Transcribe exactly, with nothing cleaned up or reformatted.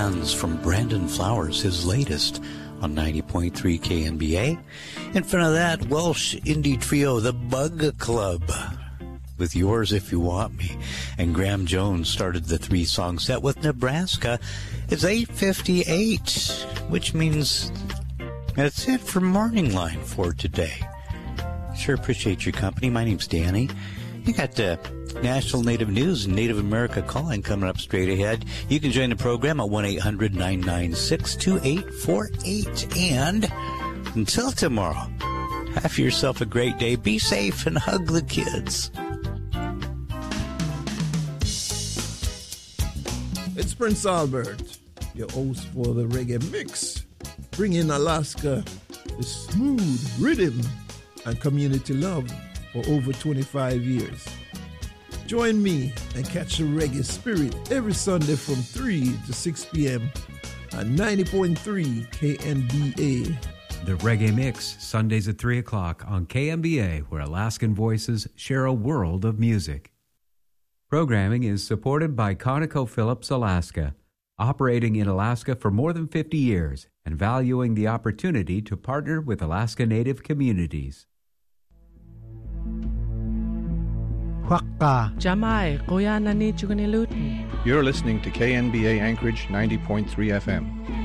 Hands from Brandon Flowers, his latest on ninety point three K N B A. In front of that, Welsh indie trio, The Bug Club, with Yours If You Want Me. And Graham Jones started the three-song set with Nebraska. It's eight fifty-eight, which means that's it for Morning Line for today. Sure appreciate your company. My name's Danny. You got uh, National Native News and Native America Calling coming up straight ahead. You can join the program at one eight hundred nine nine six two eight four eight. And until tomorrow, have yourself a great day. Be safe and hug the kids. It's Prince Albert, your host for the Reggae Mix, bringing Alaska the smooth rhythm and community love for over twenty-five years. Join me and catch the reggae spirit every Sunday from three to six p.m. at ninety point three K N B A. The Reggae Mix, Sundays at three o'clock on K M B A, where Alaskan voices share a world of music. Programming is supported by ConocoPhillips Alaska, operating in Alaska for more than fifty years and valuing the opportunity to partner with Alaska Native communities. Jamai, Koyana ni Chuganilutin. You're listening to K N B A Anchorage ninety point three F M.